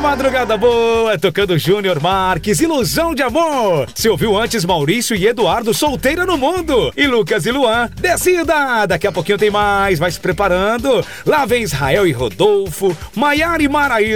madrugada boa, tocando Júnior Marques, Ilusão de Amor. Se ouviu antes Maurício e Eduardo, Solteira no Mundo. E Lucas e Luan, Descida. Daqui a pouquinho tem mais, vai se preparando. Lá vem Israel e Rodolfo, Maiara e Maraí.